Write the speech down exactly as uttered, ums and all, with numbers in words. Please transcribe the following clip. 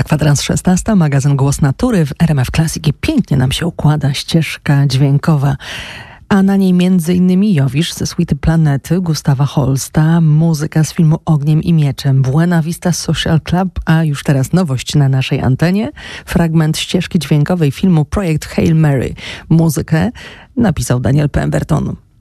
Kwadrans szesnasta, magazyn Głos Natury w R M F Classic i pięknie nam się układa ścieżka dźwiękowa. A na niej między innymi Jowisz ze suity Planety Gustawa Holsta, muzyka z filmu Ogniem i Mieczem, Buena Vista Social Club, a już teraz nowość na naszej antenie, fragment ścieżki dźwiękowej filmu Projekt Hail Mary. Muzykę napisał Daniel Pemberton.